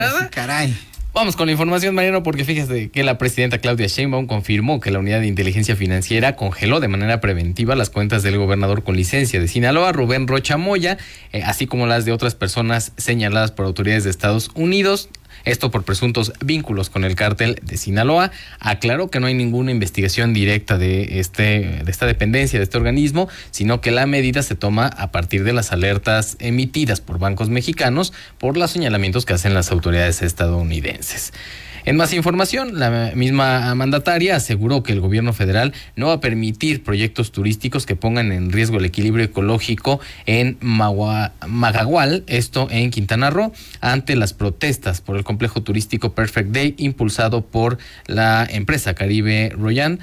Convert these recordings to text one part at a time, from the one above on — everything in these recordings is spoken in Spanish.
Caray. Vamos con la información, Mariano, porque fíjese que la presidenta Claudia Sheinbaum confirmó que la Unidad de Inteligencia Financiera congeló de manera preventiva las cuentas del gobernador con licencia de Sinaloa, Rubén Rocha Moya, así como las de otras personas señaladas por autoridades de Estados Unidos. Esto por presuntos vínculos con el cártel de Sinaloa. Aclaró que no hay ninguna investigación directa de esta dependencia, de este organismo, sino que la medida se toma a partir de las alertas emitidas por bancos mexicanos por los señalamientos que hacen las autoridades estadounidenses. En más información, la misma mandataria aseguró que el gobierno federal no va a permitir proyectos turísticos que pongan en riesgo el equilibrio ecológico en Magagual, esto en Quintana Roo, ante las protestas por el complejo turístico Perfect Day impulsado por la empresa Caribe Royan.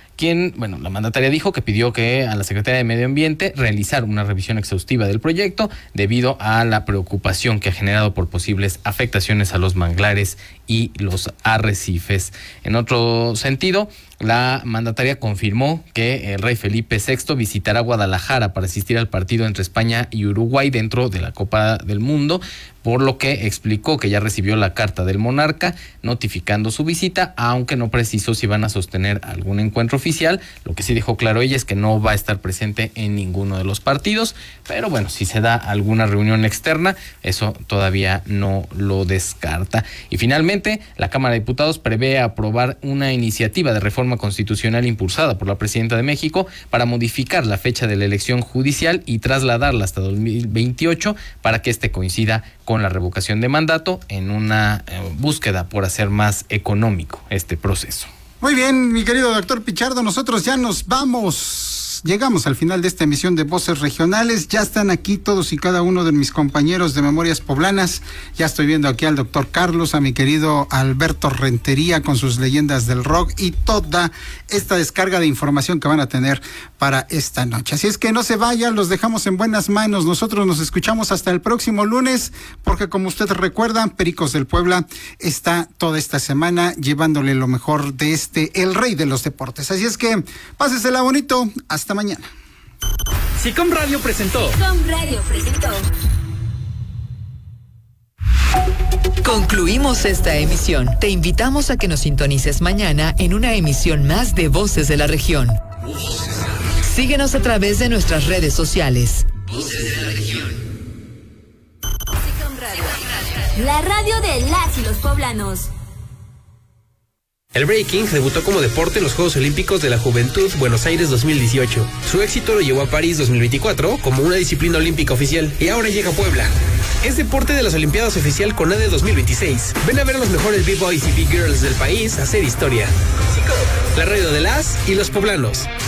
La mandataria dijo que pidió a la Secretaría de Medio Ambiente realizar una revisión exhaustiva del proyecto debido a la preocupación que ha generado por posibles afectaciones a los manglares y los arrecifes. En otro sentido, la mandataria confirmó que el rey Felipe VI visitará Guadalajara para asistir al partido entre España y Uruguay dentro de la Copa del Mundo, por lo que explicó que ya recibió la carta del monarca notificando su visita, aunque no precisó si van a sostener algún encuentro oficial. Lo que sí dejó claro ella es que no va a estar presente en ninguno de los partidos, pero bueno, si se da alguna reunión externa, eso todavía no lo descarta. Y finalmente, la Cámara de Diputados prevé aprobar una iniciativa de reforma constitucional impulsada por la Presidenta de México para modificar la fecha de la elección judicial y trasladarla hasta 2028 para que coincida con la revocación de mandato en una búsqueda por hacer más económico este proceso. Muy bien, mi querido doctor Pichardo, nosotros ya nos vamos. Llegamos al final de esta emisión de Voces Regionales. Ya están aquí todos y cada uno de mis compañeros de Memorias Poblanas. Ya estoy viendo aquí al doctor Carlos, a mi querido Alberto Rentería con sus leyendas del rock y toda esta descarga de información que van a tener para esta noche. Así es que no se vayan, los dejamos en buenas manos. Nosotros nos escuchamos hasta el próximo lunes, porque como usted recuerda, Pericos del Puebla está toda esta semana llevándole lo mejor de el rey de los deportes. Así es que pásesela bonito. Hasta mañana. SICOM Radio presentó. Concluimos esta emisión. Te invitamos a que nos sintonices mañana en una emisión más de Voces de la Región. Síguenos a través de nuestras redes sociales. Voces de la Región. SICOM Radio. La radio de las y los poblanos. El breaking debutó como deporte en los Juegos Olímpicos de la Juventud Buenos Aires 2018. Su éxito lo llevó a París 2024 como una disciplina olímpica oficial y ahora llega a Puebla. Es deporte de las Olimpiadas oficial CONADE 2026. Ven a ver a los mejores B-Boys y B-Girls del país hacer historia. La radio de las y los poblanos.